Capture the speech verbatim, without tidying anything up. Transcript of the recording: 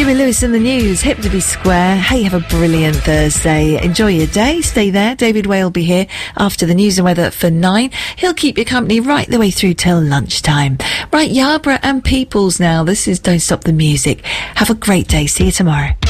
Huey Lewis in the news, hip to be square. Hey, have a brilliant Thursday. Enjoy your day. Stay there. David Way will be here after the news and weather for nine. He'll keep you company right the way through till lunchtime. Right, Yarborough and Peoples now. This is Don't Stop the Music. Have a great day. See you tomorrow.